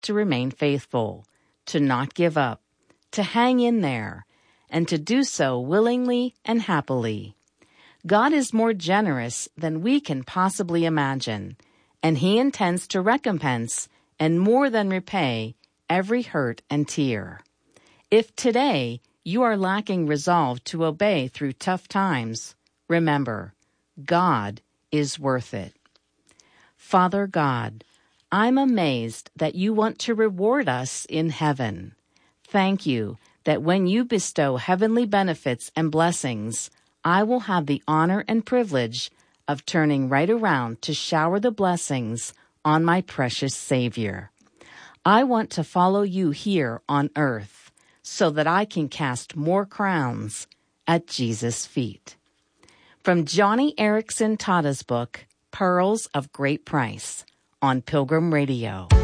to remain faithful, to not give up, to hang in there, and to do so willingly and happily. God is more generous than we can possibly imagine, and He intends to recompense and more than repay every hurt and tear. If today you are lacking resolve to obey through tough times, remember, God is worth it. Father God, I'm amazed that you want to reward us in heaven. Thank you that when you bestow heavenly benefits and blessings, I will have the honor and privilege of turning right around to shower the blessings on my precious Savior. I want to follow you here on earth so that I can cast more crowns at Jesus' feet. From Johnny Erickson Tada's book, Pearls of Great Price, on Pilgrim Radio.